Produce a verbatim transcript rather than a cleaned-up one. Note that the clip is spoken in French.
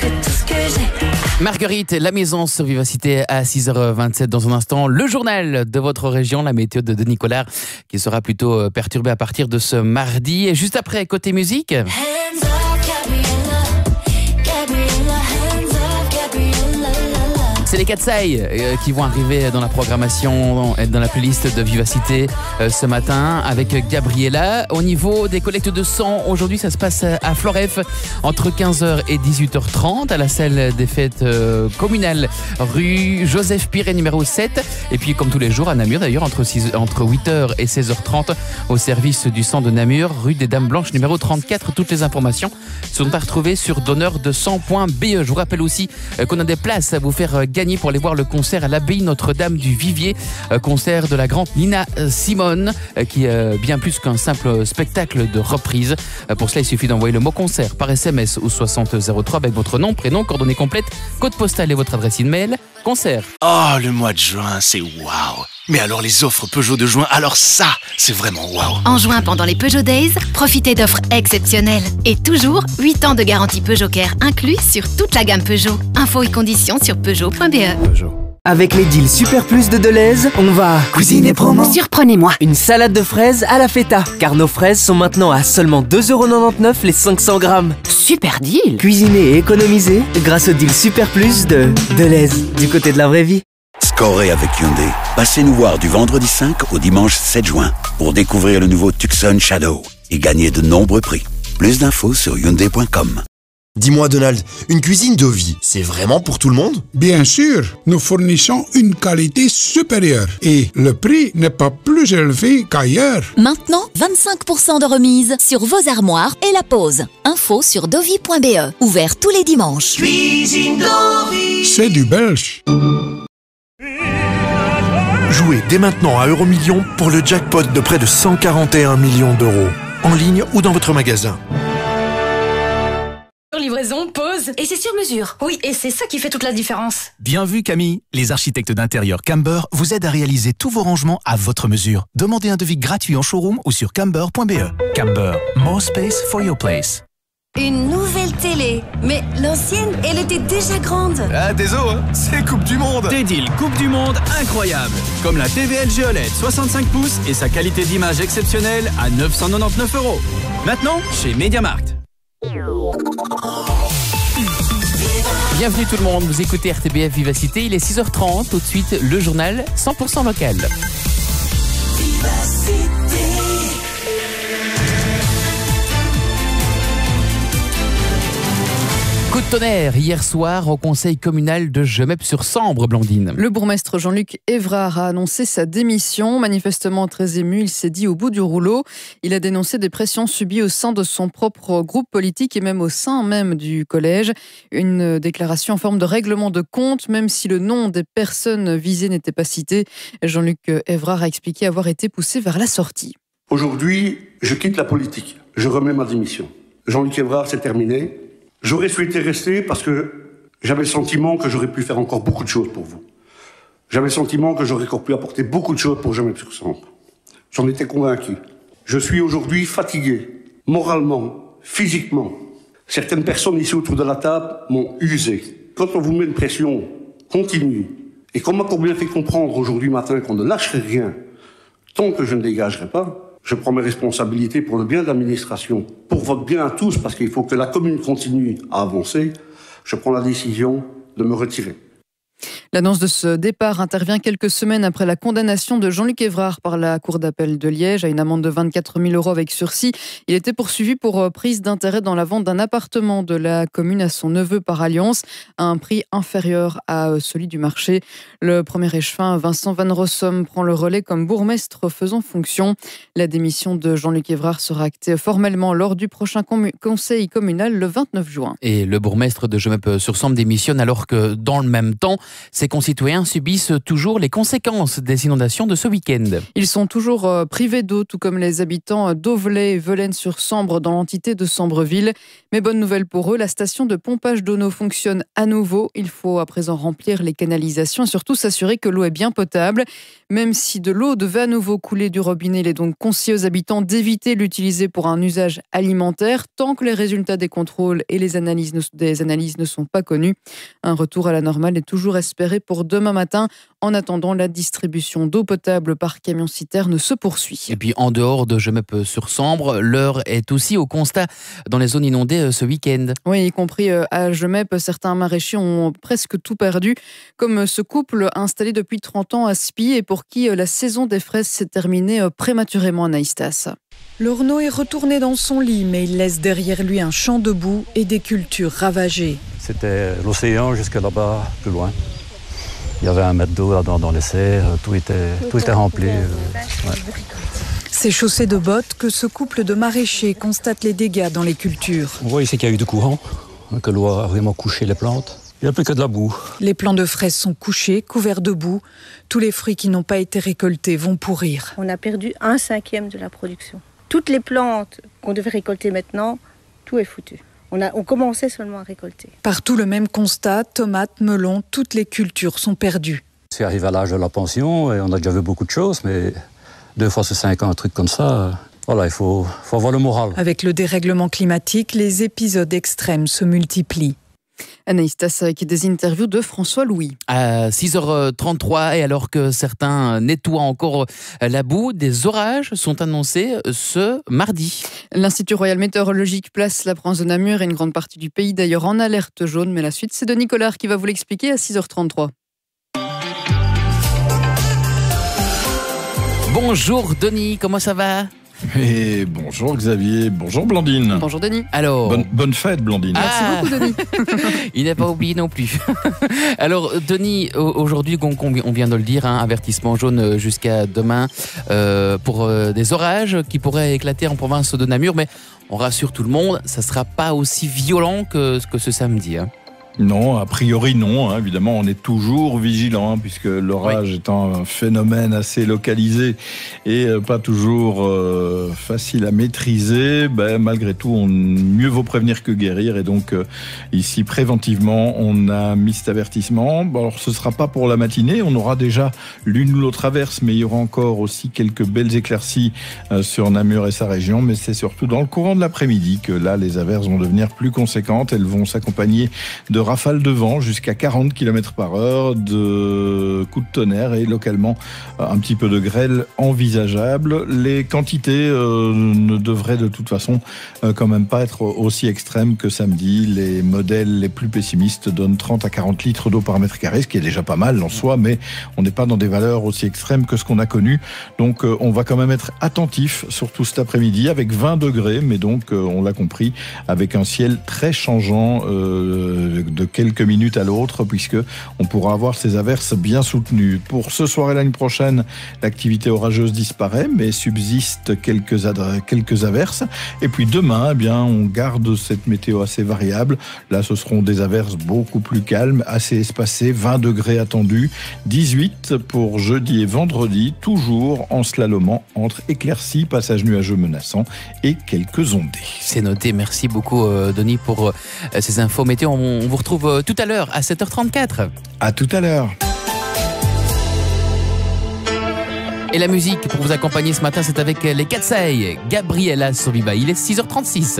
c'est tout ce que j'ai. Marguerite, la maison sur Vivacité à six heures vingt-sept dans un instant. Le journal de votre région, la météo de Denis Collard, qui sera plutôt perturbée à partir de ce mardi. Et juste après, côté musique... Hands up, Gabriella, Gabriella, hands up, Gabriella, la, la. C'est les Katsai euh, qui vont arriver dans la programmation, dans la playlist de Vivacité euh, ce matin avec Gabriella. Au niveau des collectes de sang, aujourd'hui ça se passe à Floref entre quinze heures et dix-huit heures trente à la salle des fêtes euh, communales rue Joseph Piré numéro sept. Et puis comme tous les jours à Namur d'ailleurs entre, entre huit heures et seize heures trente au service du sang de Namur, rue des Dames Blanches numéro trente-quatre. Toutes les informations sont à retrouver sur donneur de sang point b e. Je vous rappelle aussi euh, qu'on a des places à vous faire euh, gagner pour aller voir le concert à l'abbaye Notre-Dame du Vivier, euh, concert de la grande Nina Simone, euh, qui est euh, bien plus qu'un simple spectacle de reprise. Euh, pour cela, il suffit d'envoyer le mot concert par S M S au soixante zéro trois avec votre nom, prénom, coordonnées complètes, code postal et votre adresse email. Concert. Oh, le mois de juin, c'est waouh. Mais alors les offres Peugeot de juin, alors ça, c'est vraiment waouh. En juin, pendant les Peugeot Days, profitez d'offres exceptionnelles. Et toujours, huit ans de garantie Peugeot Care inclus sur toute la gamme Peugeot. Infos et conditions sur peugeot point b e. Peugeot. Avec les deals Super Plus de Deleuze, on va cuisiner promo. Surprenez-moi. Une salade de fraises à la feta, car nos fraises sont maintenant à seulement deux euros quatre-vingt-dix-neuf les cinq cents grammes. Super deal. Cuisiner et économiser grâce au deal Super Plus de Deleuze, du côté de la vraie vie. Scorez avec Hyundai. Passez nous voir du vendredi cinq au dimanche sept juin pour découvrir le nouveau Tucson Shadow et gagner de nombreux prix. Plus d'infos sur hyundai point com. Dis-moi Donald, une cuisine Dovi, c'est vraiment pour tout le monde? Bien sûr, nous fournissons une qualité supérieure et le prix n'est pas plus élevé qu'ailleurs. Maintenant, vingt-cinq pour cent de remise sur vos armoires et la pose. Info sur dovi point b e. Ouvert tous les dimanches. Cuisine Dovi. C'est du belge. Jouez dès maintenant à Euromillions pour le jackpot de près de cent quarante et un millions d'euros. En ligne ou dans votre magasin. Livraison, pause, et c'est sur mesure. Oui, et c'est ça qui fait toute la différence. Bien vu Camille, les architectes d'intérieur Camber vous aident à réaliser tous vos rangements à votre mesure. Demandez un devis gratuit en showroom ou sur camber point b e. Camber, more space for your place. Une nouvelle télé, mais l'ancienne, elle était déjà grande. Ah, désolé, hein, c'est Coupe du Monde. Des deals Coupe du Monde incroyables, comme la T V L G O L E D soixante-cinq pouces et sa qualité d'image exceptionnelle à neuf cent quatre-vingt-dix-neuf euros. Maintenant, chez MediaMarkt. Bienvenue tout le monde, vous écoutez R T B F Vivacité, il est six heures trente, tout de suite le journal cent pour cent local. Coup de tonnerre hier soir au conseil communal de Gemep-sur-Sambre, Blandine. Le bourgmestre Jean-Luc Évrard a annoncé sa démission. Manifestement très ému, il s'est dit au bout du rouleau. Il a dénoncé des pressions subies au sein de son propre groupe politique et même au sein même du collège. Une déclaration en forme de règlement de compte, même si le nom des personnes visées n'était pas cité. Jean-Luc Évrard a expliqué avoir été poussé vers la sortie. Aujourd'hui, je quitte la politique. Je remets ma démission. Jean-Luc Évrard, c'est terminé. J'aurais souhaité rester parce que j'avais le sentiment que j'aurais pu faire encore beaucoup de choses pour vous. J'avais le sentiment que j'aurais encore pu apporter beaucoup de choses pour Gemep-sur-Sambre. J'en étais convaincu. Je suis aujourd'hui fatigué, moralement, physiquement. Certaines personnes ici autour de la table m'ont usé. Quand on vous met une pression continue, et qu'on m'a bien fait comprendre aujourd'hui matin qu'on ne lâcherait rien tant que je ne dégagerai pas, je prends mes responsabilités pour le bien de l'administration, pour votre bien à tous, parce qu'il faut que la commune continue à avancer. Je prends la décision de me retirer. L'annonce de ce départ intervient quelques semaines après la condamnation de Jean-Luc Évrard par la Cour d'appel de Liège à une amende de vingt-quatre mille euros avec sursis. Il était poursuivi pour prise d'intérêt dans la vente d'un appartement de la commune à son neveu par alliance, à un prix inférieur à celui du marché. Le premier échevin, Vincent Van Rossum, prend le relais comme bourgmestre faisant fonction. La démission de Jean-Luc Évrard sera actée formellement lors du prochain com- conseil communal le vingt-neuf juin. Et le bourgmestre de Gemep-sur-Sambre démissionne alors que, dans le même temps, Ses concitoyens subissent toujours les conséquences des inondations de ce week-end. Ils sont toujours euh, privés d'eau, tout comme les habitants d'Auvelais et Velaines-sur-Sambre dans l'entité de Sambreville. Mais bonne nouvelle pour eux, la station de pompage d'eau fonctionne à nouveau. Il faut à présent remplir les canalisations et surtout s'assurer que l'eau est bien potable. Même si de l'eau devait à nouveau couler du robinet, il est donc conseillé aux habitants d'éviter de l'utiliser pour un usage alimentaire tant que les résultats des contrôles et les analyses ne, des analyses ne sont pas connus. Un retour à la normale est toujours espéré pour demain matin. En attendant, la distribution d'eau potable par camion-citerne se poursuit. Et puis en dehors de Gemep-sur-Sambre, l'heure est aussi au constat dans les zones inondées ce week-end. Oui, y compris à Gemep, certains maraîchers ont presque tout perdu, comme ce couple installé depuis trente ans à Spie et pour qui la saison des fraises s'est terminée prématurément à Naïstas. L'Orno est retourné dans son lit, mais il laisse derrière lui un champ de boue et des cultures ravagées. C'était l'océan jusqu'à là-bas, plus loin. Il y avait un mètre d'eau dans, dans les serres, tout était, tout était rempli. Euh, ouais. C'est chaussé de bottes que ce couple de maraîchers constate les dégâts dans les cultures. On voit ici qu'il y a eu du courant, hein, que l'eau a vraiment couché les plantes. Il n'y a plus que de la boue. Les plants de fraises sont couchés, couverts de boue. Tous les fruits qui n'ont pas été récoltés vont pourrir. On a perdu un cinquième de la production. Toutes les plantes qu'on devait récolter maintenant, tout est foutu. On, a, on commençait seulement à récolter. Partout le même constat, tomates, melons, toutes les cultures sont perdues. C'est arrivé à l'âge de la pension et on a déjà vu beaucoup de choses, mais deux fois sur cinq ans, un truc comme ça, voilà, il faut, faut avoir le moral. Avec le dérèglement climatique, les épisodes extrêmes se multiplient. Anaïstas avec des interviews de François Louis. À six heures trente-trois, et alors que certains nettoient encore la boue, des orages sont annoncés ce mardi. L'Institut Royal Météorologique place la province de Namur et une grande partie du pays d'ailleurs en alerte jaune. Mais la suite, c'est Denis Collard qui va vous l'expliquer à six heures trente-trois. Bonjour Denis, comment ça va ? Et bonjour Xavier, bonjour Blandine. Bonjour Denis. Alors, bonne, bonne fête Blandine. Merci ah. beaucoup Denis. Il n'a pas oublié non plus. Alors Denis, aujourd'hui on vient de le dire, hein, avertissement jaune jusqu'à demain euh, pour euh, des orages qui pourraient éclater en province de Namur, mais on rassure tout le monde, ça ne sera pas aussi violent que, que ce samedi. Hein. Non, a priori non, hein. Évidemment on est toujours vigilant hein, puisque l'orage oui. étant un phénomène assez localisé et euh, pas toujours euh, facile à maîtriser, ben, malgré tout on, mieux vaut prévenir que guérir et donc euh, ici préventivement on a mis cet avertissement. Bon, alors ce ne sera pas pour la matinée, on aura déjà l'une ou l'autre averse mais il y aura encore aussi quelques belles éclaircies euh, sur Namur et sa région, mais c'est surtout dans le courant de l'après-midi que là les averses vont devenir plus conséquentes, elles vont s'accompagner de rafales de vent jusqu'à quarante kilomètres par heure, de coups de tonnerre et localement un petit peu de grêle envisageable. Les quantités euh, ne devraient de toute façon euh, quand même pas être aussi extrêmes que samedi. Les modèles les plus pessimistes donnent trente à quarante litres d'eau par mètre carré, ce qui est déjà pas mal en soi, mais on n'est pas dans des valeurs aussi extrêmes que ce qu'on a connu. Donc euh, on va quand même être attentif, surtout cet après-midi, avec vingt degrés, mais donc euh, on l'a compris, avec un ciel très changeant euh, de quelques minutes à l'autre, puisque on pourra avoir ces averses bien soutenues. Pour ce soir et l'année prochaine, l'activité orageuse disparaît, mais subsistent quelques, adre- quelques averses. Et puis demain, eh bien, on garde cette météo assez variable. Là, ce seront des averses beaucoup plus calmes, assez espacées, vingt degrés attendus, dix-huit pour jeudi et vendredi, toujours en slalomant entre éclaircies, passages nuageux menaçants et quelques ondées. C'est noté, merci beaucoup euh, Denis pour euh, ces infos météo. On, on vous retrouve euh, tout à l'heure à sept heures trente-quatre. À tout à l'heure. Et la musique pour vous accompagner ce matin, c'est avec les Katsai, Gabriela sur Viva. Il est six heures trente-six.